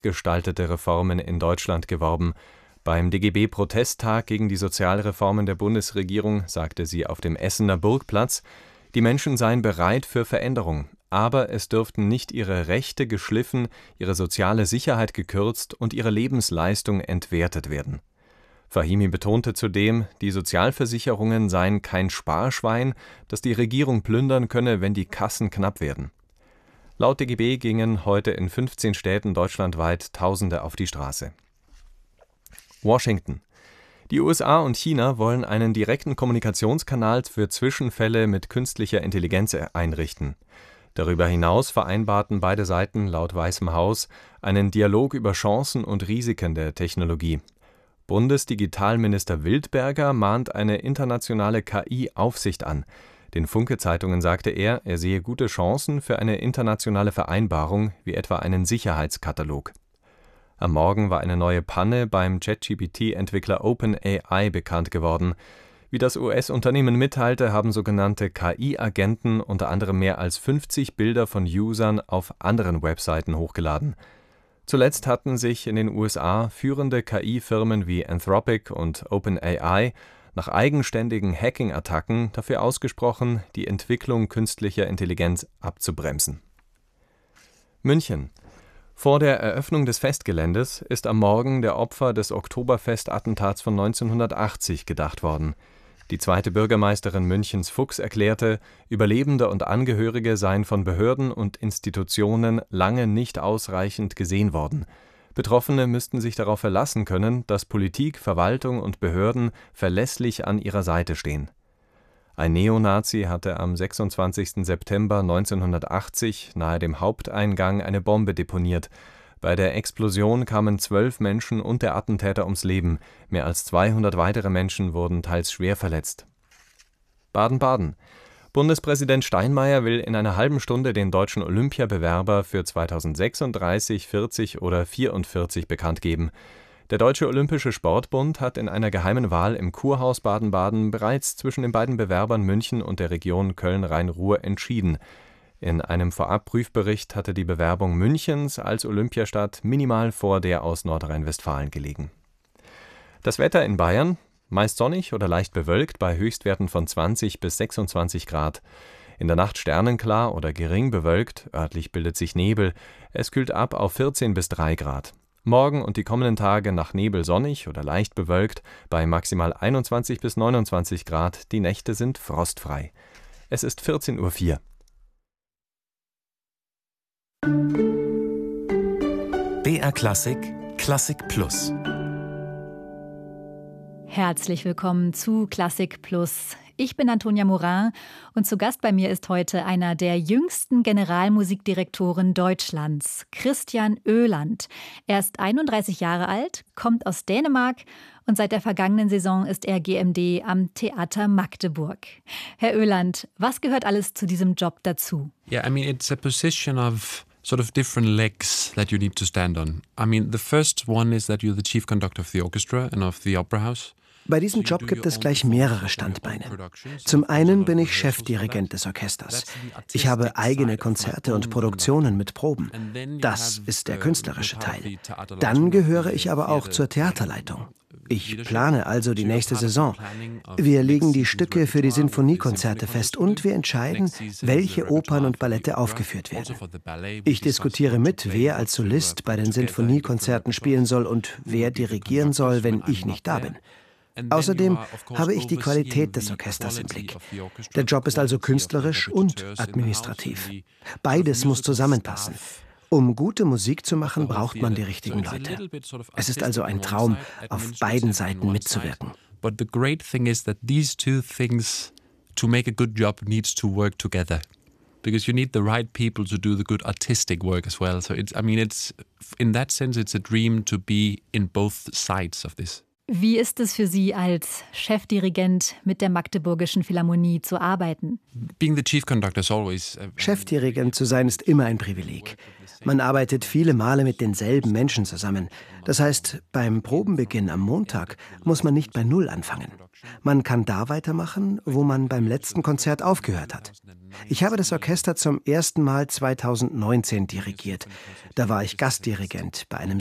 gestaltete Reformen in Deutschland geworben. Beim DGB-Protesttag gegen die Sozialreformen der Bundesregierung sagte sie auf dem Essener Burgplatz, die Menschen seien bereit für Veränderung, aber es dürften nicht ihre Rechte geschliffen, ihre soziale Sicherheit gekürzt und ihre Lebensleistung entwertet werden. Fahimi betonte zudem, die Sozialversicherungen seien kein Sparschwein, das die Regierung plündern könne, wenn die Kassen knapp werden. Laut DGB gingen heute in 15 Städten deutschlandweit Tausende auf die Straße. Washington. Die USA und China wollen einen direkten Kommunikationskanal für Zwischenfälle mit künstlicher Intelligenz einrichten. Darüber hinaus vereinbarten beide Seiten laut Weißem Haus einen Dialog über Chancen und Risiken der Technologie. Bundesdigitalminister Wildberger mahnt eine internationale KI-Aufsicht an. Den Funke-Zeitungen sagte er sehe gute Chancen für eine internationale Vereinbarung, wie etwa einen Sicherheitskatalog. Am Morgen war eine neue Panne beim ChatGPT-Entwickler OpenAI bekannt geworden. Wie das US-Unternehmen mitteilte, haben sogenannte KI-Agenten unter anderem mehr als 50 Bilder von Usern auf anderen Webseiten hochgeladen. Zuletzt hatten sich in den USA führende KI-Firmen wie Anthropic und OpenAI nach eigenständigen Hacking-Attacken dafür ausgesprochen, die Entwicklung künstlicher Intelligenz abzubremsen. München. Vor der Eröffnung des Festgeländes ist am Morgen der Opfer des Oktoberfest-Attentats von 1980 gedacht worden. Die zweite Bürgermeisterin Münchens Fuchs erklärte, Überlebende und Angehörige seien von Behörden und Institutionen lange nicht ausreichend gesehen worden. Betroffene müssten sich darauf verlassen können, dass Politik, Verwaltung und Behörden verlässlich an ihrer Seite stehen. Ein Neonazi hatte am 26. September 1980 nahe dem Haupteingang eine Bombe deponiert. Bei der Explosion kamen 12 Menschen und der Attentäter ums Leben. Mehr als 200 weitere Menschen wurden teils schwer verletzt. Baden-Baden. Bundespräsident Steinmeier will in einer halben Stunde den deutschen Olympiabewerber für 2036, 40 oder 44 bekannt geben. Der Deutsche Olympische Sportbund hat in einer geheimen Wahl im Kurhaus Baden-Baden bereits zwischen den beiden Bewerbern München und der Region Köln-Rhein-Ruhr entschieden. In einem Vorabprüfbericht hatte die Bewerbung Münchens als Olympiastadt minimal vor der aus Nordrhein-Westfalen gelegen. Das Wetter in Bayern: meist sonnig oder leicht bewölkt bei Höchstwerten von 20 bis 26 Grad. In der Nacht sternenklar oder gering bewölkt, örtlich bildet sich Nebel. Es kühlt ab auf 14 bis 3 Grad. Morgen und die kommenden Tage nach Nebel sonnig oder leicht bewölkt bei maximal 21 bis 29 Grad. Die Nächte sind frostfrei. Es ist 14:04 Uhr. BR Klassik, Klassik Plus. Herzlich willkommen zu Klassik Plus. Ich bin Antonia Morin und zu Gast bei mir ist heute einer der jüngsten Generalmusikdirektoren Deutschlands, Christian Oeland. Er ist 31 Jahre alt, kommt aus Dänemark und seit der vergangenen Saison ist er GMD am Theater Magdeburg. Herr Oeland, was gehört alles zu diesem Job dazu? Yeah, I mean, it's a position of sort of different legs that you need to stand on. I mean, the first one is that you're the chief conductor of the orchestra and of the opera house. Bei diesem Job gibt es gleich mehrere Standbeine. Zum einen bin ich Chefdirigent des Orchesters. Ich habe eigene Konzerte und Produktionen mit Proben. Das ist der künstlerische Teil. Dann gehöre ich aber auch zur Theaterleitung. Ich plane also die nächste Saison. Wir legen die Stücke für die Sinfoniekonzerte fest und wir entscheiden, welche Opern und Ballette aufgeführt werden. Ich diskutiere mit, wer als Solist bei den Sinfoniekonzerten spielen soll und wer dirigieren soll, wenn ich nicht da bin. Außerdem habe ich die Qualität des Orchesters im Blick. Der Job ist also künstlerisch und administrativ. Beides muss zusammenpassen. Um gute Musik zu machen, braucht man die richtigen Leute. Es ist also ein Traum, auf beiden Seiten mitzuwirken. But the great thing is that these two things, to make a good job, needs to work together. Because you need the right people to do the good artistic work as well. So it's in that sense, it's a dream to be in both sides of this. Wie ist es für Sie als Chefdirigent mit der Magdeburgischen Philharmonie zu arbeiten? Being the chief conductor is always Chefdirigent zu sein ist immer ein Privileg. Man arbeitet viele Male mit denselben Menschen zusammen. Das heißt, beim Probenbeginn am Montag muss man nicht bei Null anfangen. Man kann da weitermachen, wo man beim letzten Konzert aufgehört hat. Ich habe das Orchester zum ersten Mal 2019 dirigiert. Da war ich Gastdirigent bei einem